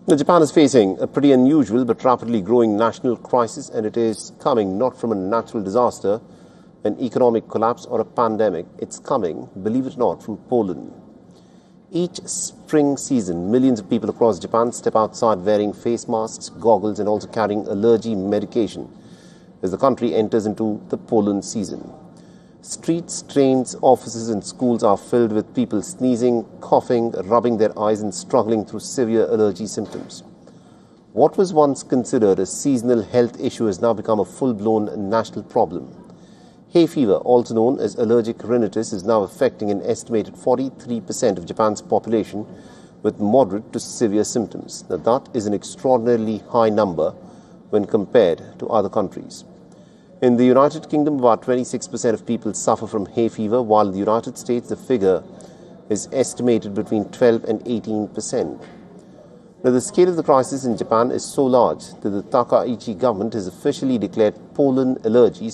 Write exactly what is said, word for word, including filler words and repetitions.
Now, Japan is facing a pretty unusual but rapidly growing national crisis, and it is coming not from a natural disaster, an economic collapse or a pandemic. It's coming, believe it or not, from pollen. Each spring season, millions of people across Japan step outside wearing face masks, goggles, and also carrying allergy medication as the country enters into the pollen season. Streets, trains, offices, and schools are filled with people sneezing, coughing, rubbing their eyes, and struggling through severe allergy symptoms. What was once considered a seasonal health issue has now become a full-blown national problem. Hay fever, also known as allergic rhinitis, is now affecting an estimated forty-three percent of Japan's population with moderate to severe symptoms. Now, that is an extraordinarily high number when compared to other countries. In the United Kingdom, about twenty-six percent of people suffer from hay fever, while in the United States, the figure is estimated between twelve and eighteen percent. Now, the scale of the crisis in Japan is so large that the Takaichi government has officially declared pollen allergies